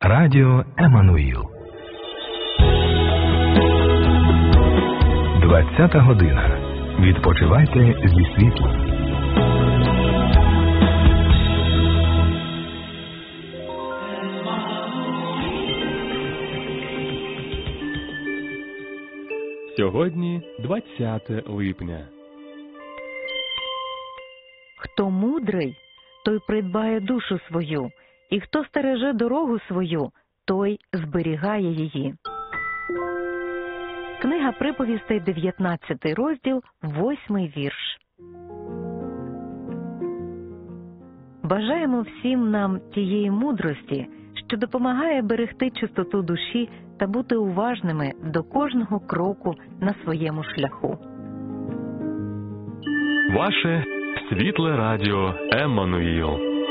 Радіо Еммануїл. 20-та година. Відпочивайте зі світлом. Сьогодні 20 липня. Хто мудрий, той придбає душу свою, і хто стереже дорогу свою, той зберігає її. Книга приповістей, 19 розділ, 8 вірш. Бажаємо всім нам тієї мудрості, що допомагає берегти чистоту душі та бути уважними до кожного кроку на своєму шляху. Ваше світле радіо Еммануїл.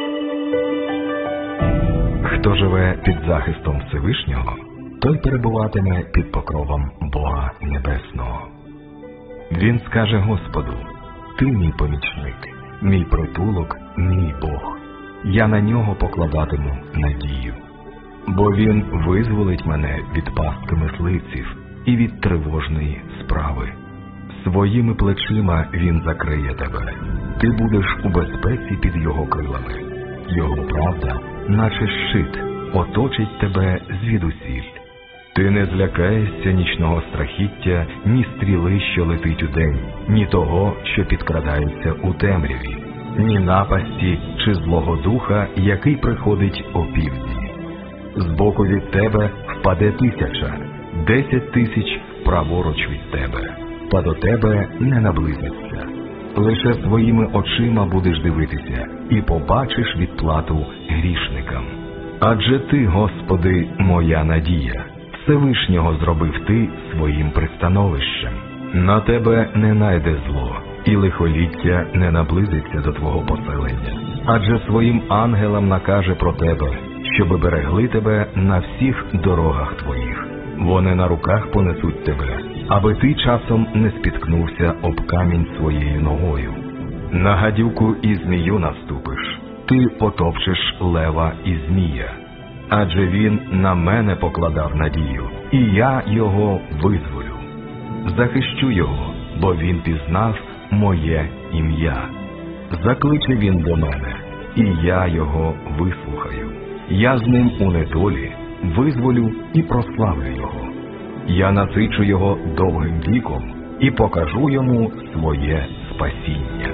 Хто живе під захистом Всевишнього, той перебуватиме під покровом Бога Небесного. Він скаже Господу: «Ти мій помічник, мій притулок, мій Бог. Я на нього покладатиму надію. Бо він визволить мене від пастки мисливців і від тривожної справи. Своїми плечима він закриє тебе. Ти будеш у безпеці під його крилами. Його правда, наче щит, оточить тебе звідусіль. Ти не злякаєшся нічного страхіття, ні стріли, що летить удень, ні того, що підкрадається у темряві, ні напасті чи злого духа, який приходить опівдні. Збоку від тебе впаде 1000, 10 тисяч праворуч від тебе, та до тебе не наблизиться. Лише своїми очима будеш дивитися і побачиш відплату грішникам. Адже ти, Господи, моя надія, Всевишнього зробив ти своїм пристановищем. На тебе не найде зло, і лихоліття не наблизиться до твого поселення. Адже своїм ангелам накаже про тебе, щоби берегли тебе на всіх дорогах твоїх. Вони на руках понесуть тебе, аби ти часом не спіткнувся об камінь своєю ногою. На гадюку і змію наступиш, ти потопчеш лева і змія. Адже він на мене покладав надію, і я його визволю. Захищу його, бо він пізнав моє ім'я. Закличе він до мене, і я його вислухаю. Я з ним у недолі визволю і прославлю його. Я насичу його довгим віком і покажу йому своє спасіння.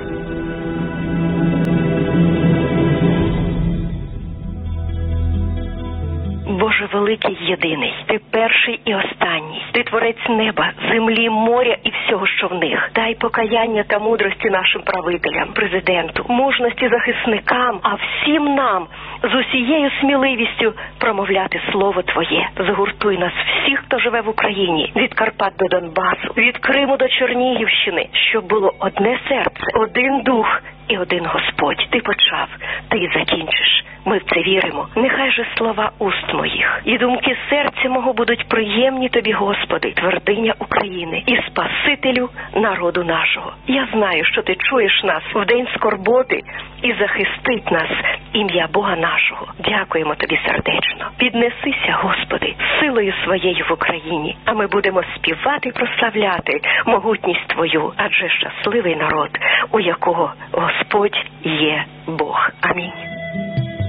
Боже великий єдиний, Ти перший і останній. Ти творець неба, землі, моря і всього, що в них. Дай покаяння та мудрості нашим правителям, президенту, мужності захисникам, а всім нам з усією сміливістю промовляти Слово Твоє. Згуртуй нас всіх, хто живе в Україні, від Карпат до Донбасу, від Криму до Чернігівщини, щоб було одне серце, один дух і один Господь. Ти почав, Ти й закінчиш. Ми в це віримо. Нехай же слова уст моїх і думки серця мого будуть приємні Тобі, Господи, твердиня України і Спасителю народу нашого. Я знаю, що Ти чуєш нас в день скорботи і захистить нас ім'я Бога нашого. Дякуємо Тобі сердечно. Піднесися, Господи, силою своєю в Україні, а ми будемо співати і прославляти могутність Твою, адже щасливий народ, у якого Господь є Бог. Амінь.